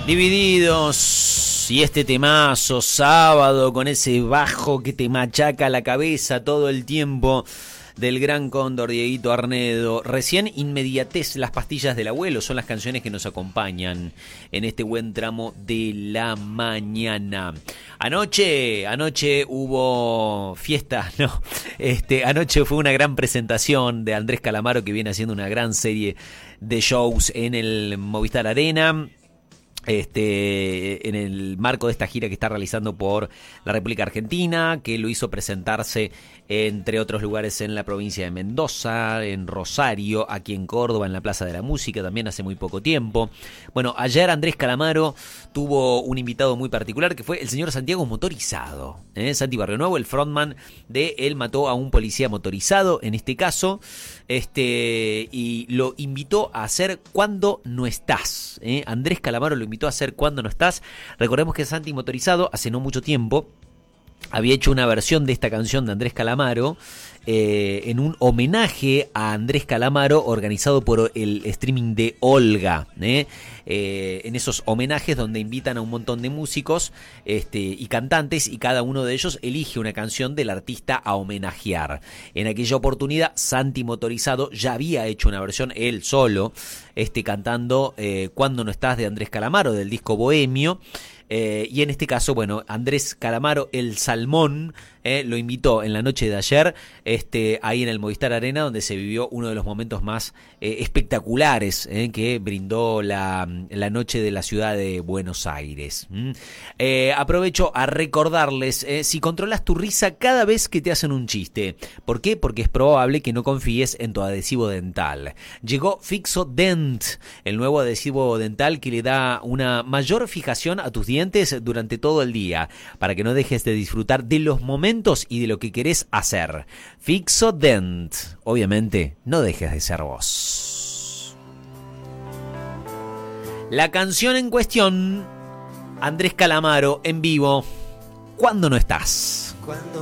Divididos y este temazo, Sábado, con ese bajo que te machaca la cabeza todo el tiempo, del gran cóndor Dieguito Arnedo. Recién Inmediatez, Las pastillas del abuelo, son las canciones que nos acompañan en este buen tramo de la mañana. Anoche hubo fiesta, no, anoche fue una gran presentación de Andrés Calamaro, que viene haciendo una gran serie de shows en el Movistar Arena. En el marco de esta gira que está realizando por la República Argentina, que lo hizo presentarse entre otros lugares en la provincia de Mendoza, en Rosario, aquí en Córdoba, en la Plaza de la Música, también hace muy poco tiempo. Bueno, ayer Andrés Calamaro tuvo un invitado muy particular, que fue el señor Santiago Motorizado, Santi Barrionuevo, el frontman de Él mató a un policía motorizado, en este caso, y lo invitó a hacer Cuando no estás, Andrés Calamaro lo invitó a hacer Cuando no estás. Recordemos que Santi Motorizado hace no mucho tiempo había hecho una versión de esta canción de Andrés Calamaro en un homenaje a Andrés Calamaro organizado por el streaming de Olga, en esos homenajes donde invitan a un montón de músicos y cantantes, y cada uno de ellos elige una canción del artista a homenajear. En aquella oportunidad Santi Motorizado ya había hecho una versión él solo, cantando Cuando no estás, de Andrés Calamaro, del disco Bohemio. Y en este caso, bueno, Andrés Calamaro, el Salmón, lo invitó en la noche de ayer, ahí en el Movistar Arena, donde se vivió uno de los momentos más espectaculares que brindó la noche de la ciudad de Buenos Aires. Aprovecho a recordarles, si controlas tu risa cada vez que te hacen un chiste. ¿Por qué? Porque es probable que no confíes en tu adhesivo dental. Llegó Fixo Dent, el nuevo adhesivo dental que le da una mayor fijación a tus dientes durante todo el día, para que no dejes de disfrutar de los momentos y de lo que querés hacer. Fixo Dent. Obviamente, no dejes de ser vos. La canción en cuestión, Andrés Calamaro en vivo, Cuando no estás. Cuando